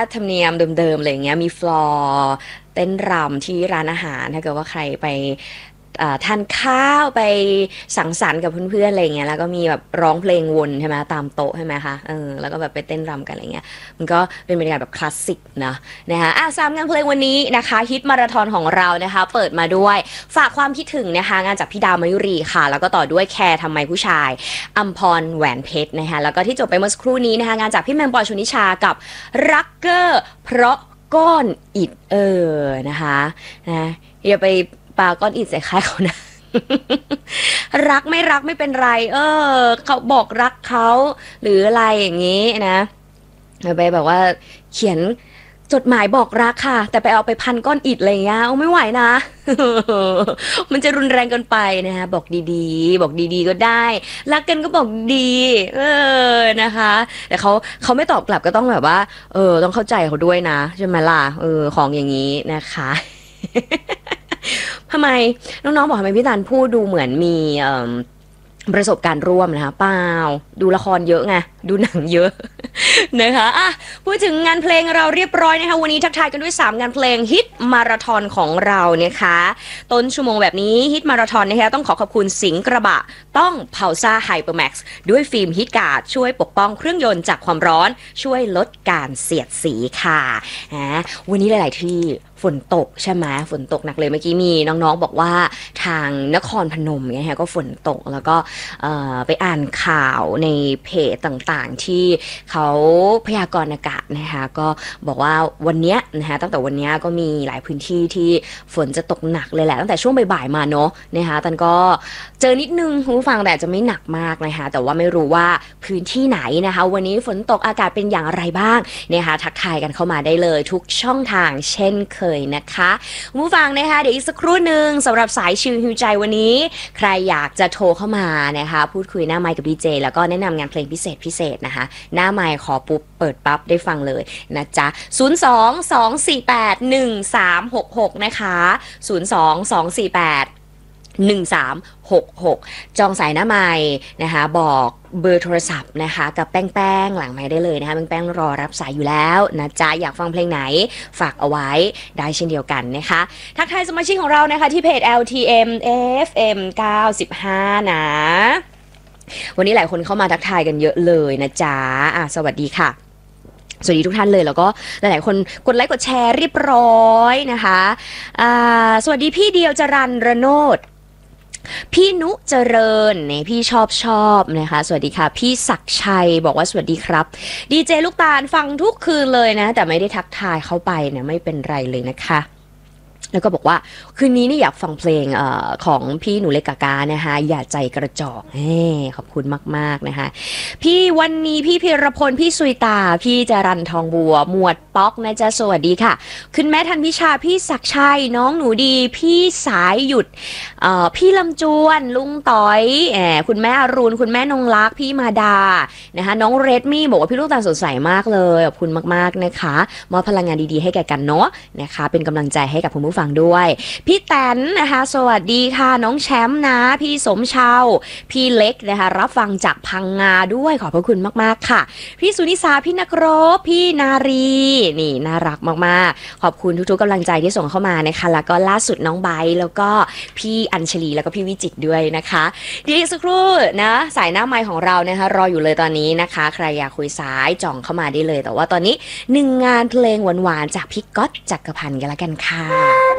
ธรรมเนียมเดิมๆอะไรเงี้ยมีฟลอร์เต้นรำที่ร้านอาหารถ้าเกิดว่าใครไปทานข้าวไปสังสรรค์กับเพื่อนๆอะไรเงี้ยแล้วก็มีแบบร้องเพลงวนใช่ไหมตามโต๊ะใช่ไหมคะแล้วก็แบบไปเต้นรำกันอะไรเงี้ยมันก็เป็นบรรยากาศแบบคลาสสิกนะนะคะสามงานเพลงวันนี้นะคะฮิตมาราธอนของเรานะคะเปิดมาด้วยฝากความคิดถึงนะคะงานจากพี่ดาวมายุรีค่ะแล้วก็ต่อด้วยแคร์ทำไมผู้ชายอัมพรแหวนเพชรนะคะแล้วก็ที่จบไปเมื่อสักครู่นี้นะคะงานจากพี่แมงปอชนิชากับรักเกอร์เพราะก้อนอิฐนะคะนะอย่าไปปาก้อนอิฐใส่ค่ายเขานะ รักไม่รักไม่เป็นไรเขาบอกรักเขาหรืออะไรอย่างนี้นะไปแบบว่าเขียนจดหมายบอกรักค่ะแต่ไปเอาไปพันก้อนอิฐอะไรเงี้ยไม่ไหวนะ มันจะรุนแรงเกินไปนะคะบอกดีๆบอกดีๆก็ได้รักกันก็บอกดีนะคะแต่เขาไม่ตอบกลับก็ต้องแบบว่าต้องเข้าใจเขาด้วยนะใช่ไหมล่ะของอย่างนี้นะคะ ทำไมน้องๆบอกทำไมพี่ตันพูดดูเหมือนมีประสบการณ์ร่วมนะคะเปล่าดูละครเยอะไงดูหนังเยอะ นะคะพูดถึงงานเพลงเราเรียบร้อยนะคะวันนี้ทักทายกันด้วย3งานเพลงฮิตมาราธอนของเรานะคะต้นชั่วโมงแบบนี้ฮิตมาราธอนนะคะต้องขอบคุณสิงห์กระบะต้องเผาซ่าไฮเปอร์แม็กซ์ด้วยฟิล์มฮิตการ์ดช่วยปกป้องเครื่องยนต์จากความร้อนช่วยลดการเสียดสีค่ะวันนี้หลายๆที่ฝนตกใช่ไหมฝนตกหนักเลยเมื่อกี้มีน้องๆบอกว่าทางนครพนมเนี่ยก็ฝนตกแล้วก็ไปอ่านข่าวในเพจต่างๆที่เขาพยากรณ์อากาศนะคะก็บอกว่าวันนี้นะคะตั้งแต่วันนี้ก็มีหลายพื้นที่ที่ฝนจะตกหนักเลยแหละตั้งแต่ช่วงบ่ายๆมาเนาะนะคะตันก็เจอนิดนึงคุณผู้ฟังแต่จะไม่หนักมากนะคะแต่ว่าไม่รู้ว่าพื้นที่ไหนนะคะวันนี้ฝนตกอากาศเป็นอย่างไรบ้างนะคะทักทายกันเข้ามาได้เลยทุกช่องทางเช่นเคยนะคะคุณผู้ฟังนะคะเดี๋ยวอีกสักครู่หนึ่งสำหรับสายชิลฮิวใจวันนี้ใครอยากจะโทรเข้ามานะคะพูดคุยหน้าไมค์กับดีเจแล้วก็แนะนำงานเพลงพิเศษนะคะหน้าไมค์ขอปุ๊บเปิดปั๊บได้ฟังเลยนะจ๊ะ02-248-1366นะคะ02-248-1366จองสายหน้าไมค์นะคะบอกเบอร์โทรศัพท์นะคะกับแป้งหลังไมค์ได้เลยนะคะแป้งรอรับสายอยู่แล้วนะจ๊ะอยากฟังเพลงไหนฝากเอาไว้ได้เช่นเดียวกันนะคะทักทายสมาชิกของเรานะคะที่เพจ LTM FM 95นะวันนี้หลายคนเข้ามาทักทายกันเยอะเลยนะจ๊ะสวัสดีค่ะสวัสดีทุกท่านเลยแล้วก็หลายๆคนกดไลค์กดแชร์เรียบร้อยนะคะสวัสดีพี่เดียวจรัญระโนดพี่นุเจริญเนี่ยพี่ชอบนะคะสวัสดีค่ะพี่ศักชัยบอกว่าสวัสดีครับดีเจลูกตาลฟังทุกคืนเลยนะแต่ไม่ได้ทักทายเข้าไปเนี่ยไม่เป็นไรเลยนะคะแล้วก็บอกว่าคืนนี้นี่อยากฟังเพลงของพี่หนูเล็กกากานะคะอย่าใจกระจอกขอบคุณมากๆนะคะพี่วันนี้พี่พิรพลพี่สุยตาพี่จรัญทองบัวหมวดป๊อกนะจ๊ะสวัสดีค่ะคุณแม่ทันพิชาพี่ศักชัยน้องหนูดีพี่สายหยุดพี่ลำจวนลุงต้อยคุณแม่อรุณคุณแม่นงลักษ์พี่มาดานะคะน้องเรดมี่บอกว่าพี่ลูกตาสดใสมากเลยขอบคุณมากๆนะคะมอบพลังงานดีๆให้แก่กันเนาะนะคะเป็นกำลังใจให้กับคุณผู้ฟังด้วยพี่แตนนะคะสวัสดีค่ะน้องแชมป์นะพี่สมชาวพี่เล็กนะคะรับฟังจากพังงาด้วยขอบพระคุณมากๆค่ะพี่สุนิสาพี่นักรบพี่นารีนี่น่ารักมากๆขอบคุณทุกๆกำลังใจที่ส่งเข้ามานะคะแล้วก็ล่าสุดน้องไบร์แล้วก็พี่อัญชลีแล้วก็พี่วิจิตรด้วยนะคะเดี๋ยวอีกสักครู่นะสายหน้าไมค์ของเรานะคะรออยู่เลยตอนนี้นะคะใครอยากคุยสายจ่องเข้ามาได้เลยแต่ว่าตอนนี้1งานเพลงหวานๆจากพี่ก๊อตจักรพันธ์กันละกันค่ะ